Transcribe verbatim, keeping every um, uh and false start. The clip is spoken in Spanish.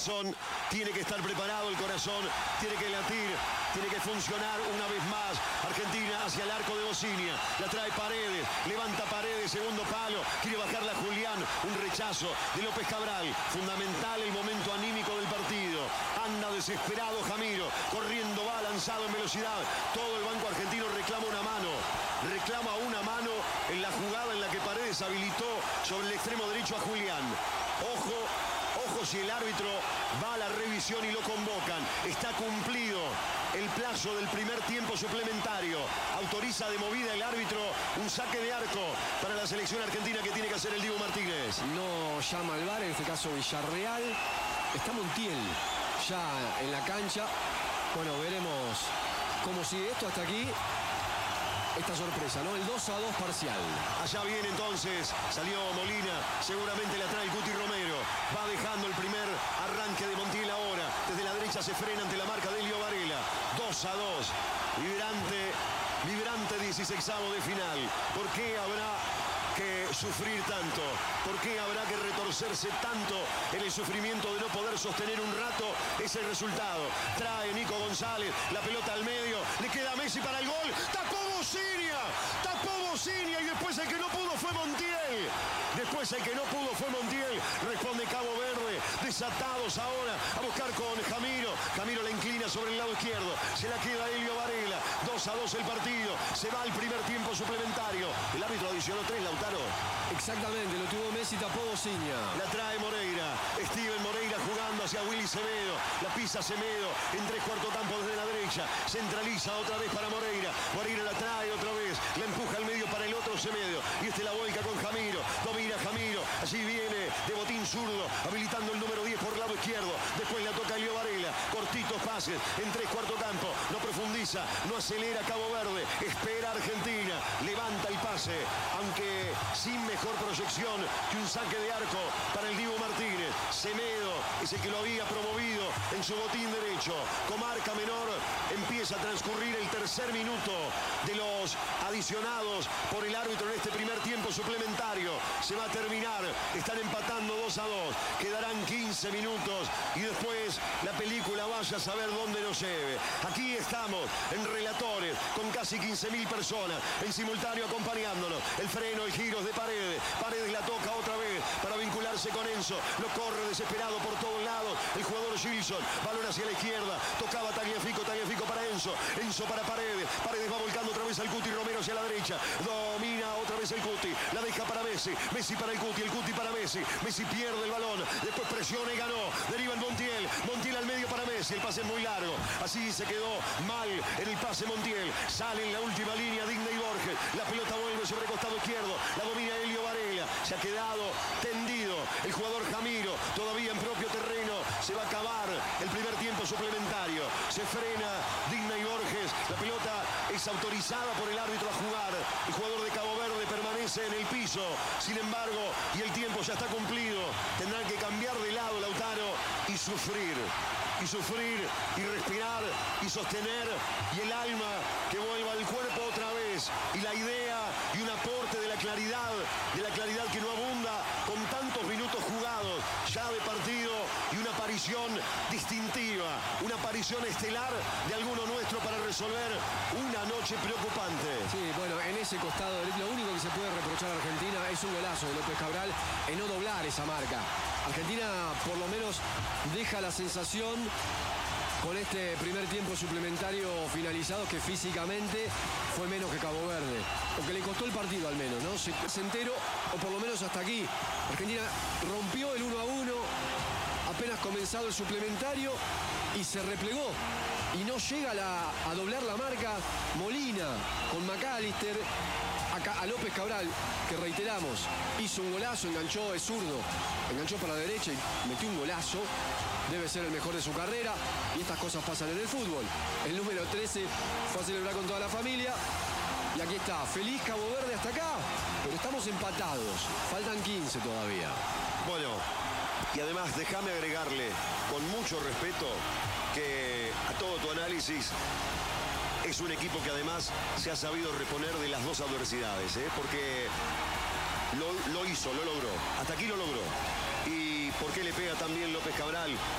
corazón tiene que estar preparado, el corazón tiene que latir, tiene que funcionar una vez más. Argentina hacia el arco de Bocinia, la trae Paredes, levanta Paredes, segundo palo, quiere bajarla Julián, un rechazo de López Cabral. Fundamental el momento anímico del partido. Anda desesperado Jamiro, corriendo, va lanzado en velocidad. Todo el banco argentino reclama una mano, reclama una mano en la jugada en la que Paredes habilitó sobre el extremo derecho a Julián. Ojo, ojo si el árbitro va a la revisión y lo convocan. Está cumplido el plazo del primer tiempo suplementario. Autoriza de movida el árbitro un saque de arco para la selección argentina que tiene que hacer el Dibu Martínez. No llama al V A R, en este caso Villarreal. Está Montiel ya en la cancha. Bueno, veremos cómo sigue esto hasta aquí. Esta sorpresa, ¿no? El dos a dos parcial. Allá viene entonces, salió Molina, seguramente la trae el Cuti Romero. Va dejando el primer arranque de Montiel ahora. Desde la derecha se frena ante la marca de Elio Varela. dos a dos. Vibrante, vibrante dieciseisavo de final. ¿Por qué habrá que sufrir tanto? ¿Por qué habrá que retorcerse tanto en el sufrimiento de no poder sostener un rato ese resultado? Trae Nico González, la pelota al medio, le queda a Messi para el gol. ¡Tapó Bocinia! ¡Tapó Bocinia! Y después el que no pudo fue Montiel. Después el que no pudo fue Montiel. Responde Cabo Verde, desatados ahora a buscar con Jamiro. Jamiro la inclina sobre el lado izquierdo. Se la queda Elio Varela. dos a dos el partido. Se va al primer tiempo suplementario. El árbitro adicionó tres, Lautaro. Exactamente, lo tuvo Messi, tapó Bocinia. La trae Moreira. Steven Moreira jugando hacia Willy Semedo. La pisa Semedo en tres cuartos campo desde la derecha. Centraliza otra vez para Moreira. Moreira la trae otra vez. La empuja al medio para el otro Semedo. Y este la vuelca con Jamiro. Domina Jamiro. Allí viene de botín zurdo. Habilitando el número diez por el lado izquierdo. Después la toca Elio Varela. Cortitos pases en tres cuartos campo. No profundiza. No acelera Cabo Verde. Espera Argentina. Levanta el pase. Aunque sin mejor proyección que un saque de arco para el Dibu Martínez. Semedo es el que lo había promovido en su botín derecho. Comarca Menor empieza a transcurrir el tercer minuto de los adicionados por el árbitro en este primer tiempo suplementario. Se va a terminar, están empatando dos a dos, quedarán quince minutos y después la película vaya a saber dónde nos lleve. Aquí estamos en Relatores con casi quince mil personas en simultáneo acompañándonos. El freno y giros de Paredes. Paredes la toca otra vez para vincularse con Enzo. Lo corre desesperado por todos lados. El jugador Gilson. Balón hacia la izquierda. Tocaba Tagliafico. Tagliafico para Enzo. Enzo para Paredes. Paredes va volcando otra vez al Cuti Romero hacia la derecha. Domina otra vez el Cuti. La deja para Messi. Messi para el Cuti. El Cuti para Messi. Messi pierde el balón. Después presiona y ganó. Deriva el Montiel. Montiel al medio para Messi. El pase es muy largo. Así se quedó mal en el pase Montiel. Sale en la última línea Digna y Borges. La pelota vuelve sobre el costado izquierdo. La domina Elio Varela. Se ha quedado tendido el jugador Jamiro. Todavía en propio terreno. Se va a acabar el primer tiempo suplementario. Se frena Digna y Borges. La pelota es autorizada por el árbitro a jugar. El jugador de Cabo Verde permanece en el piso. Sin embargo, y el tiempo ya está cumplido. Tendrán que cambiar de lado, Lautaro, y sufrir. Y sufrir, y respirar, y sostener, y el alma que vuelva al cuerpo otra vez, y la idea y un aporte de la claridad, de la claridad que no abunda con tantos minutos jugados ya de partido, y una aparición distintiva, una aparición estelar de alguno nuestro para resolver una noche preocupante. Sí, bueno, en ese costado lo único que se puede reprochar a Argentina es un golazo de López Cabral en no doblar esa marca. Argentina por lo menos deja la sensación con este primer tiempo suplementario finalizado que físicamente fue menos que Cabo Verde, o que le costó el partido al menos, ¿no? Se, se enteró, o por lo menos hasta aquí. Argentina rompió el uno a uno apenas comenzado el suplementario y se replegó. Y no llega a, la, a doblar la marca Molina con McAllister. Acá a López Cabral, que reiteramos, hizo un golazo, enganchó, es zurdo, enganchó para la derecha y metió un golazo. Debe ser el mejor de su carrera y estas cosas pasan en el fútbol. El número trece fue a celebrar con toda la familia y aquí está, feliz Cabo Verde hasta acá, pero estamos empatados, faltan quince todavía. Bueno, y además déjame agregarle con mucho respeto que a todo tu análisis es un equipo que además se ha sabido reponer de las dos adversidades, ¿eh? Porque lo, lo hizo, lo logró, hasta aquí lo logró. Y por qué le pega tan bien López Cabral,